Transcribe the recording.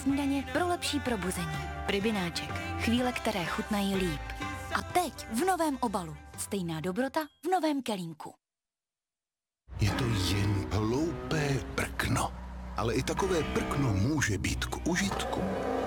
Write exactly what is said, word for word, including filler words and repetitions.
Snídaně pro lepší probuzení. Rybináček. Chvíle, které chutnají líp. A teď v novém obalu. Stejná dobrota v novém kelímku. Je to jen hloupé prkno. Ale i takové prkno může být k užitku.